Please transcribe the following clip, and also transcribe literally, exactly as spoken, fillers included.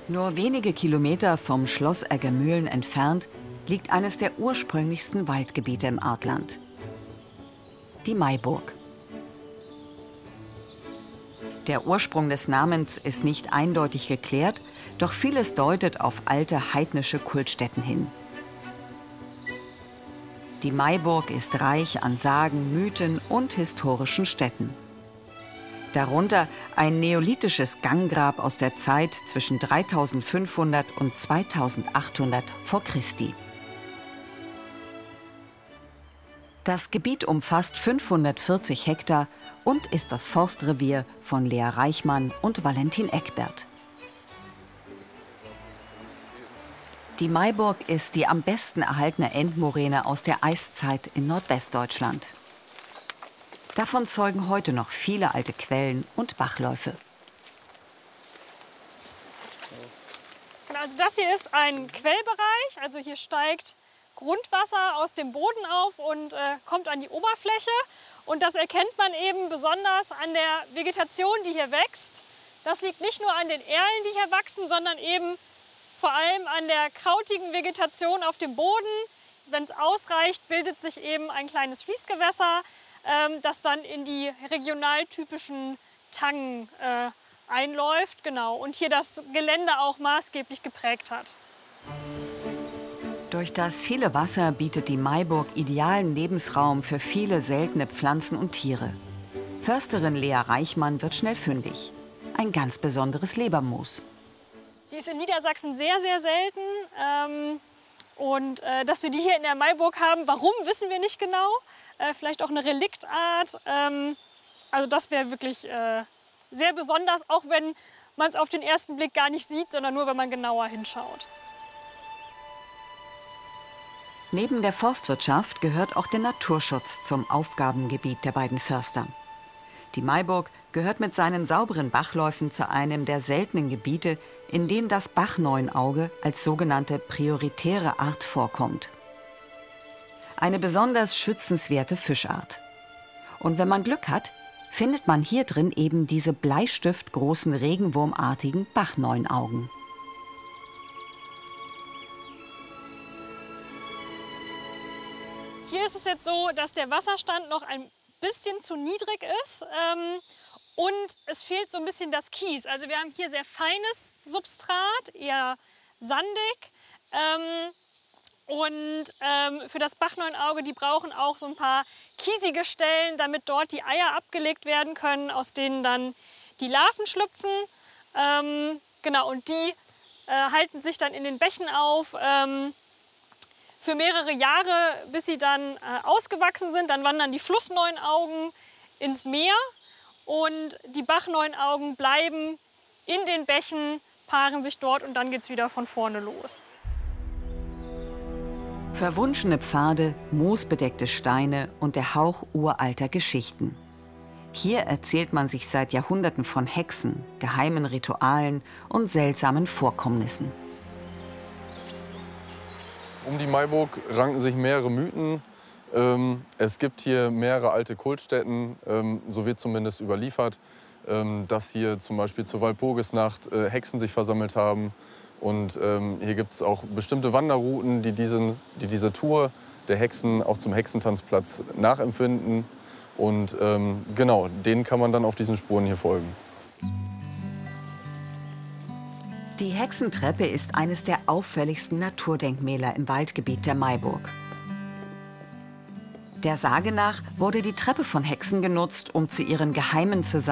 Nur wenige Kilometer vom Schloss Eggermühlen entfernt liegt eines der ursprünglichsten Waldgebiete im Artland: die Maiburg. Der Ursprung des Namens ist nicht eindeutig geklärt, doch vieles deutet auf alte heidnische Kultstätten hin. Die Maiburg ist reich an Sagen, Mythen und historischen Stätten. Darunter ein neolithisches Ganggrab aus der Zeit zwischen dreitausendfünfhundert und zweitausendachthundert vor Christi. Das Gebiet umfasst fünfhundertvierzig Hektar und ist das Forstrevier von Lea Reichmann und Valentin Eckbert. Die Maiburg ist die am besten erhaltene Endmoräne aus der Eiszeit in Nordwestdeutschland. Davon zeugen heute noch viele alte Quellen und Bachläufe. Also das hier ist ein Quellbereich, also hier steigt Grundwasser aus dem Boden auf und äh, kommt an die Oberfläche. Und das erkennt man eben besonders an der Vegetation, die hier wächst. Das liegt nicht nur an den Erlen, die hier wachsen, sondern eben vor allem an der krautigen Vegetation auf dem Boden. Wenn es ausreicht, bildet sich eben ein kleines Fließgewässer, ähm, das dann in die regional typischen Tangen äh, einläuft. Genau. Und hier das Gelände auch maßgeblich geprägt hat. Durch das viele Wasser bietet die Maiburg idealen Lebensraum für viele seltene Pflanzen und Tiere. Försterin Lea Reichmann wird schnell fündig: ein ganz besonderes Lebermoos. Die ist in Niedersachsen sehr, sehr selten. Ähm, und äh, dass wir die hier in der Maiburg haben, warum, wissen wir nicht genau. Äh, vielleicht auch eine Reliktart. Ähm, also das wäre wirklich äh, sehr besonders, auch wenn man es auf den ersten Blick gar nicht sieht, sondern nur, wenn man genauer hinschaut. Neben der Forstwirtschaft gehört auch der Naturschutz zum Aufgabengebiet der beiden Förster. Die Maiburg gehört mit seinen sauberen Bachläufen zu einem der seltenen Gebiete, in denen das Bachneunauge als sogenannte prioritäre Art vorkommt. Eine besonders schützenswerte Fischart. Und wenn man Glück hat, findet man hier drin eben diese bleistiftgroßen regenwurmartigen Bachneunaugen. Hier ist es jetzt so, dass der Wasserstand noch ein bisschen zu niedrig ist ähm, und es fehlt so ein bisschen das Kies. Also wir haben hier sehr feines Substrat, eher sandig. Ähm, und ähm, für das Bachneunauge, die brauchen auch so ein paar kiesige Stellen, damit dort die Eier abgelegt werden können, aus denen dann die Larven schlüpfen. Ähm, genau, und die äh, halten sich dann in den Bächen auf. Ähm, für mehrere Jahre, bis sie dann äh, ausgewachsen sind. Dann wandern die Flussneunaugen ins Meer und die Bachneunaugen bleiben in den Bächen, paaren sich dort und dann geht es wieder von vorne los. Verwunschene Pfade, moosbedeckte Steine und der Hauch uralter Geschichten. Hier erzählt man sich seit Jahrhunderten von Hexen, geheimen Ritualen und seltsamen Vorkommnissen. Um die Maiburg ranken sich mehrere Mythen. Ähm, es gibt hier mehrere alte Kultstätten, ähm, so wird zumindest überliefert, ähm, dass hier zum Beispiel zur Walpurgisnacht äh, Hexen sich versammelt haben. Und ähm, hier gibt es auch bestimmte Wanderrouten, die, diesen, die diese Tour der Hexen auch zum Hexentanzplatz nachempfinden. Und ähm, genau, denen kann man dann auf diesen Spuren hier folgen. Die Hexentreppe ist eines der auffälligsten Naturdenkmäler im Waldgebiet der Maiburg. Der Sage nach wurde die Treppe von Hexen genutzt, um zu ihren geheimen Zusammensetzungen